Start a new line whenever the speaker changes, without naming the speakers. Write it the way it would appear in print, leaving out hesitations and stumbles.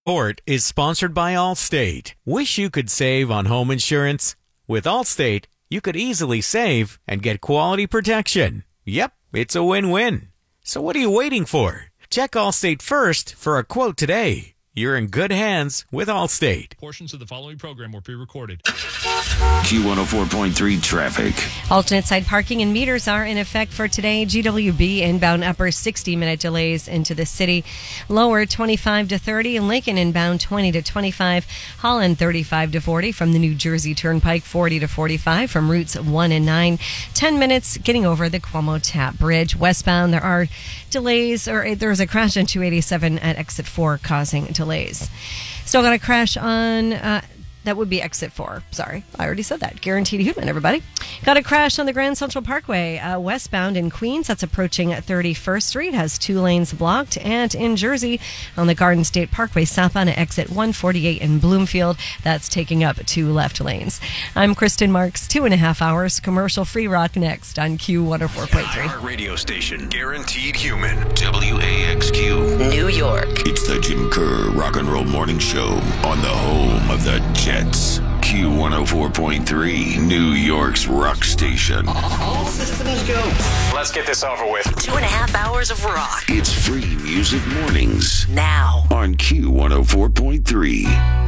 Report is sponsored by Allstate. Wish you could save on home insurance? With Allstate, you could easily save and get quality protection. Yep, it's a win-win. So what are you waiting for? Check Allstate first for a quote today. You're in good hands with Allstate.
Portions of the following program were pre-recorded.
Q104.3 traffic.
Alternate side parking and meters are in effect for today. GWB inbound upper 60-minute delays into the city. Lower 25 to 30. And Lincoln inbound 20 to 25. Holland 35 to 40 from the New Jersey Turnpike. 40 to 45 from routes 1 and 9. 10 minutes getting over the Cuomo Tap Bridge. Westbound there are delays, or there's a crash on 287 at exit 4 causing delays. Still got a crash on that would be exit 4. Sorry, I already said that. Guaranteed human, everybody. Got a crash on the Grand Central Parkway westbound in Queens. That's approaching 31st Street. Has 2 lanes blocked. And in Jersey on the Garden State Parkway southbound at exit 148 in Bloomfield. That's taking up 2 left lanes. I'm Kristen Marks. 2.5 hours commercial-free rock next on Q104.3.
Radio station. Guaranteed human.
WAXQ.
New York.
It's the Jim Kerr Rock and Roll Morning Show on the home of the Jets. Q104.3, New York's rock station.
All systems go.
Let's get this over with.
2.5 hours of rock.
It's free music mornings
Now.
on Q104.3.